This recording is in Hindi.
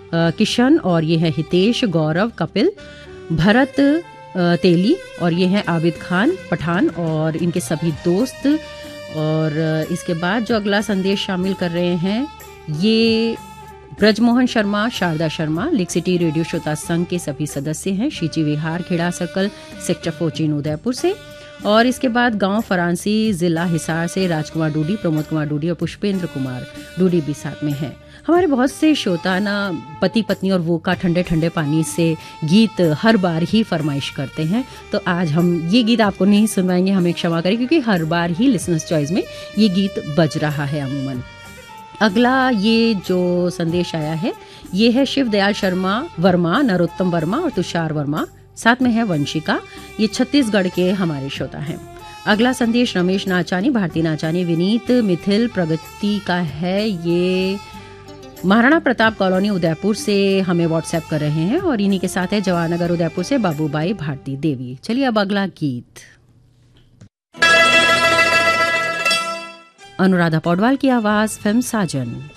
किशन, और ये है हितेश, गौरव, कपिल, भरत तेली, और ये हैं आबिद खान पठान और इनके सभी दोस्त। और इसके बाद जो अगला संदेश शामिल कर रहे हैं ये Brijmohan Sharma, Sharda Sharma, lake city radio श्रोता संघ के सभी सदस्य हैं, शीची विहार, खेड़ा सर्कल, सेक्टर 14 उदयपुर से। और इसके बाद गांव फरांसी, जिला हिसार से राजकुमार डूडी, प्रमोद कुमार डूडी और पुष्पेंद्र कुमार डूडी भी साथ में हैं। हमारे बहुत से श्रोता ना पति पत्नी और वो का ठंडे ठंडे पानी से गीत हर बार ही फरमाइश करते हैं, तो आज हम ये गीत आपको नहीं सुनवाएंगे, हमें क्षमा करें, क्योंकि हर बार ही लिसनर्स चॉइस में ये गीत बज रहा है अमूमन। अगला ये जो संदेश आया है ये है शिव दयाल शर्मा वर्मा, नरोत्तम वर्मा और तुषार वर्मा, साथ में है वंशिका, ये छत्तीसगढ़ के हमारे श्रोता हैं। अगला संदेश रमेश नाचानी, भारती नाचानी, विनीत, मिथिल, प्रगति का है, ये महाराणा प्रताप कॉलोनी उदयपुर से हमें व्हाट्सएप कर रहे हैं। और इन्हीं के साथ है जवाहरनगर उदयपुर से बाबूबाई भारती देवी। चलिए अब अगला गीत अनुराधा पौडवाल की आवाज, फिल्म साजन।